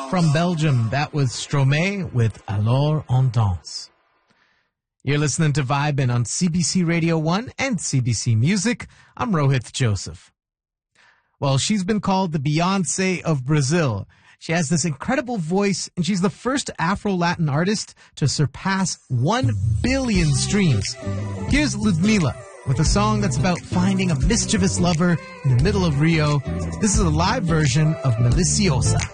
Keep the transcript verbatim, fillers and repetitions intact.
From Belgium, that was Stromae with Alors on danse. You're listening to Vibin' on C B C Radio one and C B C Music. I'm Rohit Joseph. Well, she's been called the Beyonce of Brazil. She has this incredible voice, and she's the first Afro-Latin artist to surpass one billion streams. Here's Ludmilla with a song that's about finding a mischievous lover in the middle of Rio. This is a live version of Maliciosa.